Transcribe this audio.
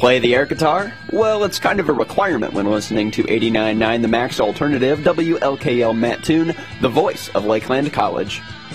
Play the air guitar? Well, it's kind of a requirement when listening to 89.9 The Max Alternative, WLKL Mattoon, the voice of Lakeland College.